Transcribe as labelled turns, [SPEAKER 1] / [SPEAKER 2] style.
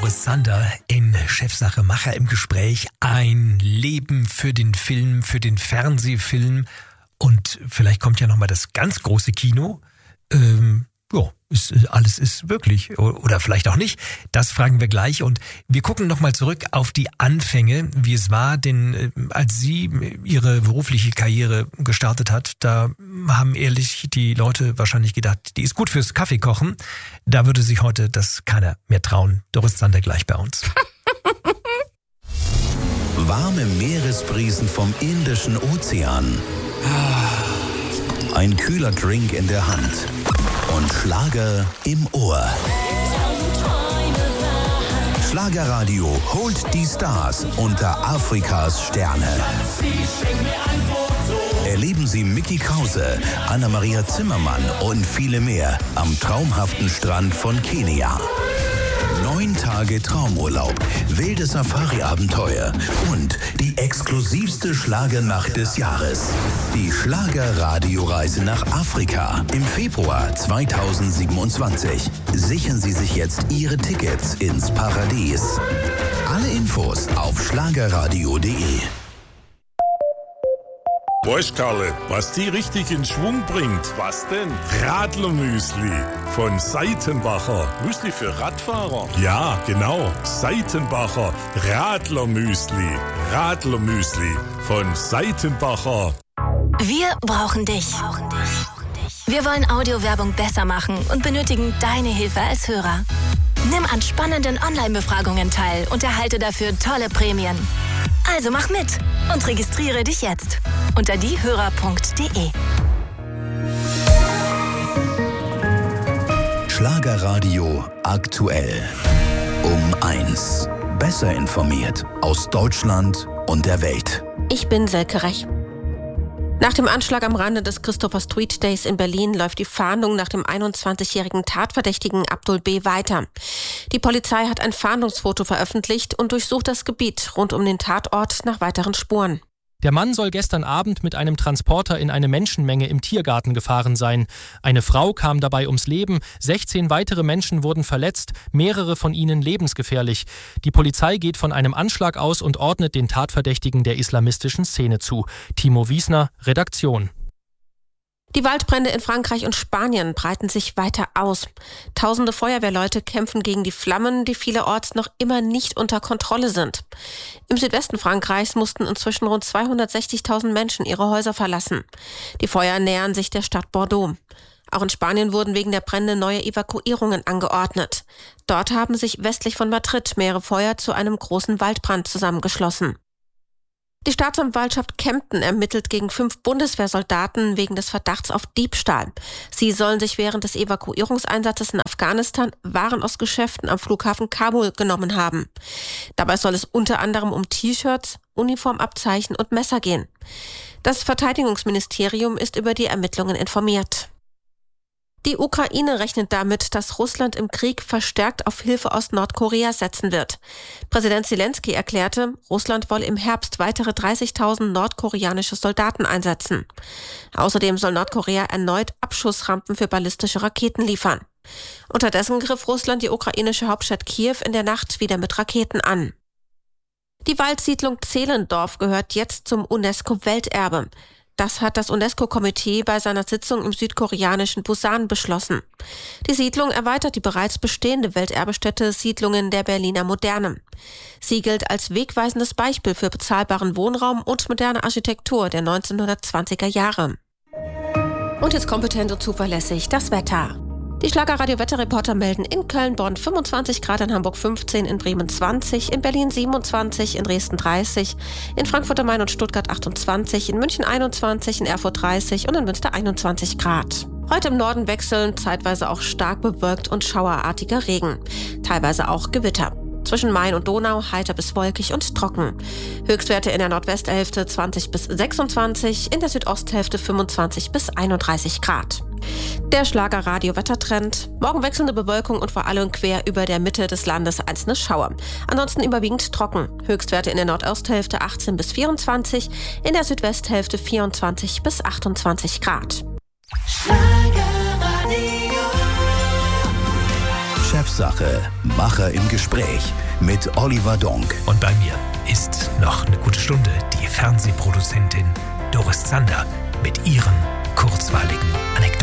[SPEAKER 1] Doris Zander in Chefsache Macher im Gespräch. Ein Leben für den Film, für den Fernsehfilm. Und vielleicht kommt ja nochmal das ganz große Kino. Alles ist wirklich. Oder vielleicht auch nicht. Das fragen wir gleich. Und wir gucken nochmal zurück auf die Anfänge, wie es war. Denn als sie ihre berufliche Karriere gestartet hat, da haben ehrlich die Leute wahrscheinlich gedacht, die ist gut fürs Kaffeekochen. Da würde sich heute das keiner mehr trauen. Doris Zander gleich bei uns.
[SPEAKER 2] Warme Meeresbrisen vom Indischen Ozean. Ein kühler Drink in der Hand. Und Schlager im Ohr. Schlagerradio holt die Stars unter Afrikas Sterne. Erleben Sie Micky Krause, Anna-Maria Zimmermann und viele mehr am traumhaften Strand von Kenia. 9 Tage Traumurlaub, wilde Safari-Abenteuer und die exklusivste Schlagernacht des Jahres. Die Schlager-Radio-Reise nach Afrika im Februar 2027. Sichern Sie sich jetzt Ihre Tickets ins Paradies. Alle Infos auf schlagerradio.de.
[SPEAKER 3] Weißt Karle, was die richtig in Schwung bringt? Was denn? Radlermüsli von Seitenbacher. Müsli für Radfahrer? Ja, genau. Seitenbacher Radlermüsli. Radlermüsli von Seitenbacher.
[SPEAKER 4] Wir brauchen dich. Wir wollen Audiowerbung besser machen und benötigen deine Hilfe als Hörer. Nimm an spannenden Online-Befragungen teil und erhalte dafür tolle Prämien. Also mach mit und registriere dich jetzt unter diehörer.de.
[SPEAKER 2] Schlagerradio aktuell. Um 1. Besser informiert aus Deutschland und der Welt.
[SPEAKER 5] Ich bin Selke Rech. Nach dem Anschlag am Rande des Christopher Street Days in Berlin läuft die Fahndung nach dem 21-jährigen Tatverdächtigen Abdul B. weiter. Die Polizei hat ein Fahndungsfoto veröffentlicht und durchsucht das Gebiet rund um den Tatort nach weiteren Spuren.
[SPEAKER 6] Der Mann soll gestern Abend mit einem Transporter in eine Menschenmenge im Tiergarten gefahren sein. Eine Frau kam dabei ums Leben, 16 weitere Menschen wurden verletzt, mehrere von ihnen lebensgefährlich. Die Polizei geht von einem Anschlag aus und ordnet den Tatverdächtigen der islamistischen Szene zu. Timo Wiesner, Redaktion.
[SPEAKER 5] Die Waldbrände in Frankreich und Spanien breiten sich weiter aus. Tausende Feuerwehrleute kämpfen gegen die Flammen, die vielerorts noch immer nicht unter Kontrolle sind. Im Südwesten Frankreichs mussten inzwischen rund 260.000 Menschen ihre Häuser verlassen. Die Feuer nähern sich der Stadt Bordeaux. Auch in Spanien wurden wegen der Brände neue Evakuierungen angeordnet. Dort haben sich westlich von Madrid mehrere Feuer zu einem großen Waldbrand zusammengeschlossen. Die Staatsanwaltschaft Kempten ermittelt gegen 5 Bundeswehrsoldaten wegen des Verdachts auf Diebstahl. Sie sollen sich während des Evakuierungseinsatzes in Afghanistan Waren aus Geschäften am Flughafen Kabul genommen haben. Dabei soll es unter anderem um T-Shirts, Uniformabzeichen und Messer gehen. Das Verteidigungsministerium ist über die Ermittlungen informiert. Die Ukraine rechnet damit, dass Russland im Krieg verstärkt auf Hilfe aus Nordkorea setzen wird. Präsident Zelensky erklärte, Russland wolle im Herbst weitere 30.000 nordkoreanische Soldaten einsetzen. Außerdem soll Nordkorea erneut Abschussrampen für ballistische Raketen liefern. Unterdessen griff Russland die ukrainische Hauptstadt Kiew in der Nacht wieder mit Raketen an. Die Waldsiedlung Zehlendorf gehört jetzt zum UNESCO-Welterbe. Das hat das UNESCO-Komitee bei seiner Sitzung im südkoreanischen Busan beschlossen. Die Siedlung erweitert die bereits bestehende Welterbestätte Siedlungen der Berliner Moderne. Sie gilt als wegweisendes Beispiel für bezahlbaren Wohnraum und moderne Architektur der 1920er Jahre. Und jetzt kompetent und zuverlässig das Wetter. Die Schlagerradio-Wetterreporter melden in Köln, Bonn 25 Grad, in Hamburg 15, in Bremen 20, in Berlin 27, in Dresden 30, in Frankfurt am Main und Stuttgart 28, in München 21, in Erfurt 30 und in Münster 21 Grad. Heute im Norden wechseln zeitweise auch stark bewölkt und schauerartiger Regen, teilweise auch Gewitter. Zwischen Main und Donau heiter bis wolkig und trocken. Höchstwerte in der Nordwesthälfte 20 bis 26, in der Südosthälfte 25 bis 31 Grad. Der Schlagerradio-Wettertrend. Morgen wechselnde Bewölkung und vor allem quer über der Mitte des Landes einzelne Schauer. Ansonsten überwiegend trocken. Höchstwerte in der Nordosthälfte 18 bis 24, in der Südwesthälfte 24 bis 28 Grad.
[SPEAKER 2] Chefsache, Macher im Gespräch mit Oliver Donk.
[SPEAKER 1] Und bei mir ist noch eine gute Stunde die Fernsehproduzentin Doris Zander mit ihren kurzweiligen Anekdoten.